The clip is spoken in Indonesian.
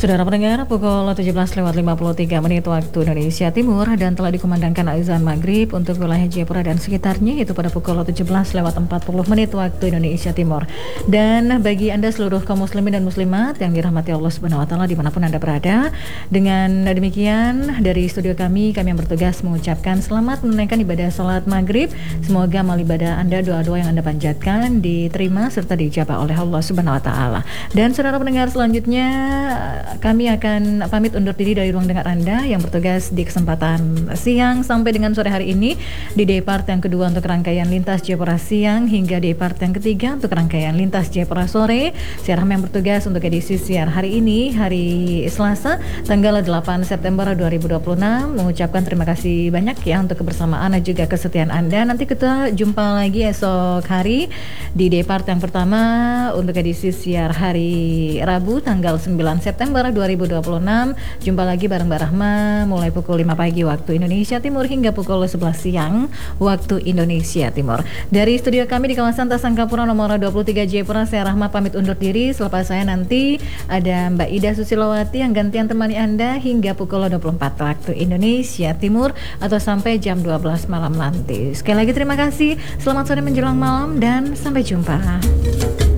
Saudara pendengar, pukul 17:53 waktu Indonesia Timur dan telah dikumandangkan azan maghrib untuk wilayah Jayapura dan sekitarnya, itu pada pukul 17:40 waktu Indonesia Timur. Dan bagi Anda seluruh kaum muslimin dan muslimat yang dirahmati Allah Subhanahu wa taala dimanapun Anda berada, dengan demikian dari studio kami yang bertugas mengucapkan selamat menunaikan ibadah salat maghrib. Semoga amal ibadah Anda, doa-doa yang Anda panjatkan diterima serta dijabah oleh Allah Subhanahu wa taala. Dan saudara pendengar, selanjutnya kami akan pamit undur diri dari ruang dengar Anda yang bertugas di kesempatan siang sampai dengan sore hari ini di day part yang kedua untuk rangkaian Lintas Jayapura siang hingga day part yang ketiga untuk rangkaian Lintas Jayapura sore. Saya Rahma yang bertugas untuk edisi siar hari ini, hari Selasa tanggal 8 September 2026, mengucapkan terima kasih banyak ya untuk kebersamaan dan juga kesetiaan Anda. Nanti kita jumpa lagi esok hari di day part yang pertama untuk edisi siar hari Rabu tanggal 9 September 2026. Jumpa lagi bareng Mbak Rahma mulai pukul 5 pagi waktu Indonesia Timur hingga pukul 11 siang waktu Indonesia Timur. Dari studio kami di kawasan Tasangkapura nomor 23 Jayapura, saya Rahma pamit undur diri. Selepas saya nanti ada Mbak Ida Susilowati yang gantian temani Anda hingga pukul 24 waktu Indonesia Timur atau sampai jam 12 malam nanti. Sekali lagi terima kasih. Selamat sore menjelang malam dan sampai jumpa.